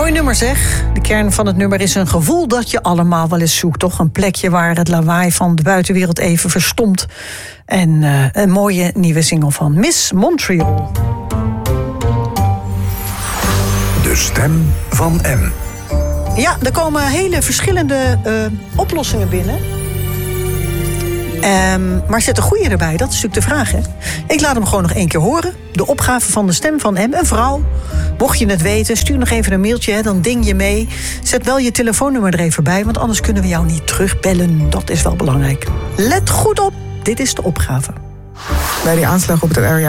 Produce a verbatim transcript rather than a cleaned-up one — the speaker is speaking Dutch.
Mooi nummer zeg. De kern van het nummer is een gevoel dat je allemaal wel eens zoekt. Toch een plekje waar het lawaai van de buitenwereld even verstomt. En uh, een mooie nieuwe single van Miss Montreal. De stem van M. Ja, er komen hele verschillende uh, oplossingen binnen. Um, maar zet een goede erbij, dat is natuurlijk de vraag, hè? Ik laat hem gewoon nog één keer horen. De opgave van de stem van M. Een vrouw. Mocht je het weten, stuur nog even een mailtje, hè, dan ding je mee. Zet wel je telefoonnummer er even bij, want anders kunnen we jou niet terugbellen. Dat is wel belangrijk. Let goed op, dit is de opgave. Bij die aanslag op het R